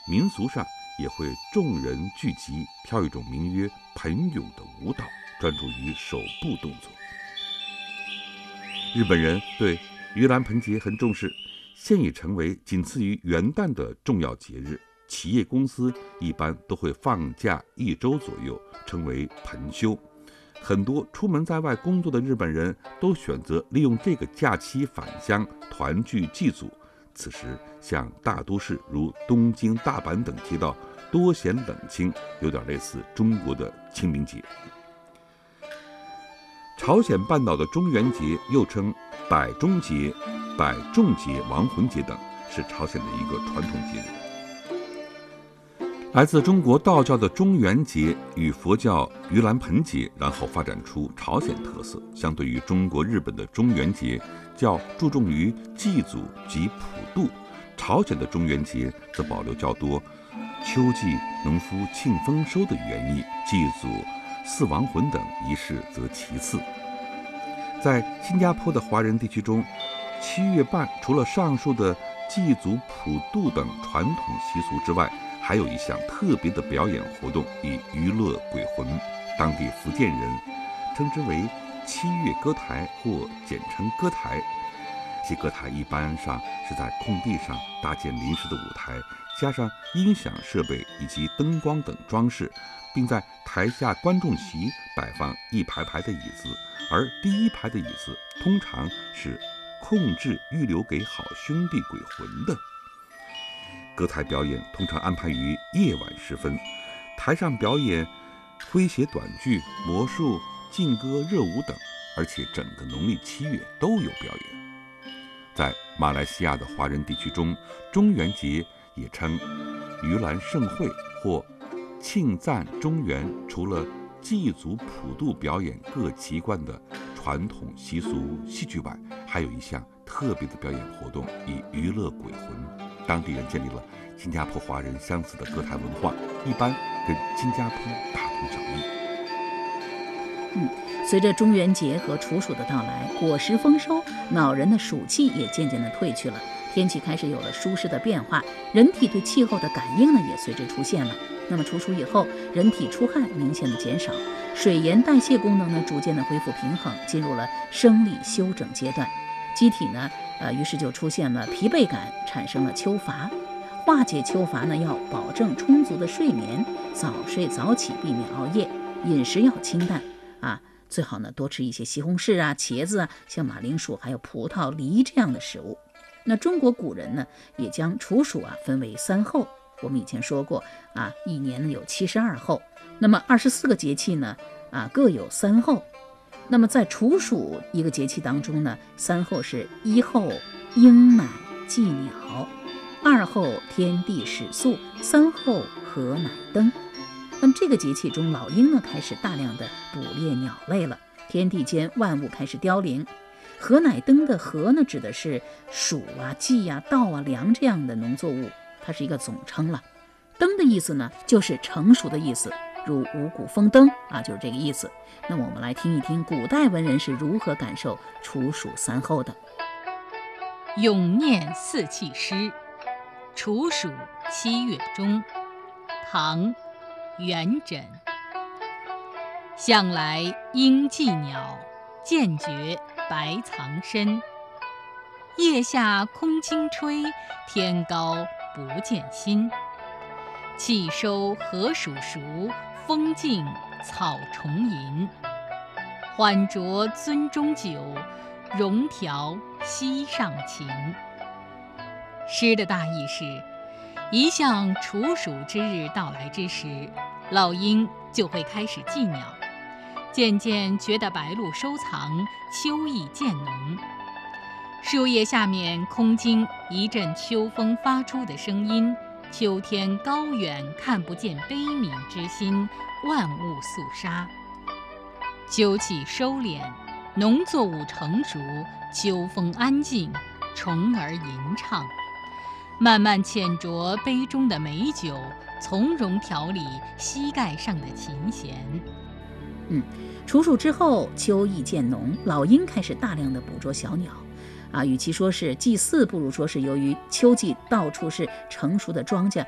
民俗上也会众人聚集，跳一种名曰盆涌的舞蹈，专注于手部动作。日本人对盂兰盆节很重视，现已成为仅次于元旦的重要节日。企业公司一般都会放假1周左右，称为盆休。很多出门在外工作的日本人都选择利用这个假期返乡团聚祭祖。此时，像大都市如东京、大阪等街道多显冷清，有点类似中国的清明节。朝鲜半岛的中元节又称百中节、百众节、亡魂节等，是朝鲜的一个传统节日。来自中国道教的中元节与佛教盂兰盆节，然后发展出朝鲜特色。相对于中国、日本的中元节，较注重于祭祖及普渡，朝鲜的中元节则保留较多秋季农夫庆丰收的原意，祭祖、祀亡魂等仪式则其次。在新加坡的华人地区中，7月半除了上述的祭祖、普渡等传统习俗之外，还有一项特别的表演活动，以娱乐鬼魂。当地福建人称之为7月歌台，或简称歌台。其歌台一般上是在空地上搭建临时的舞台，加上音响设备以及灯光等装饰，并在台下观众席摆放一排排的椅子，而第一排的椅子通常是控制预留给好兄弟鬼魂的。歌台表演通常安排于夜晚时分，台上表演诙谐短剧、魔术、劲歌、热舞等，而且整个农历7月都有表演。在马来西亚的华人地区中，中元节也称盂兰盛会或庆赞中元，除了祭祖普渡表演各籍贯的传统习俗戏剧外，还有一项特别的表演活动，以娱乐鬼魂。当地人建立了新加坡华人相似的歌台文化，一般跟新加坡大同小异。 随着中元节和处暑的到来，果实丰收，恼人的暑气也渐渐地退去了，天气开始有了舒适的变化，人体对气候的感应呢也随之出现了。那么处暑以后，人体出汗明显的减少，水盐代谢功能呢逐渐的恢复平衡，进入了生理休整阶段。机体呢于是就出现了疲惫感，产生了秋乏。化解秋乏呢，要保证充足的睡眠，早睡早起，避免熬夜，饮食要清淡最好呢多吃一些西红柿茄子像马铃薯还有葡萄、梨这样的食物。那中国古人呢也将处暑分为3候，我们以前说过一年呢有72候，那么24个节气呢各有3候。那么在处暑一个节气当中呢，3候是1候鹰乃祭鸟，2候天地始肃，3候禾乃登。那么这个节气中，老鹰呢开始大量的捕猎鸟类了，天地间万物开始凋零。禾乃登的禾呢，指的是黍稷稻粮这样的农作物，它是一个总称了。登的意思呢，就是成熟的意思，如五谷丰登就是这个意思。那么我们来听一听古代文人是如何感受处暑3候的。 咏念四气诗，处暑7月中，唐·元稹。向来鹰寄鸟，渐觉白藏身。腋下空轻吹，天高不见心。气收禾黍熟，风静草重吟。缓酌樽中酒，容调膝上琴。诗的大意是，一向处暑之日到来之时，老鹰就会开始寄鸟，渐渐觉得白露收藏，秋意渐浓。树叶下面空经一阵秋风发出的声音，秋天高远看不见悲悯之心，万物肃杀。秋气收敛，农作物成熟，秋风安静，虫儿吟唱。慢慢浅酌杯中的美酒，从容调理膝盖上的琴弦。 处暑之后，秋意渐浓，老鹰开始大量的捕捉小鸟。与其说是祭祀，不如说是由于秋季到处是成熟的庄稼，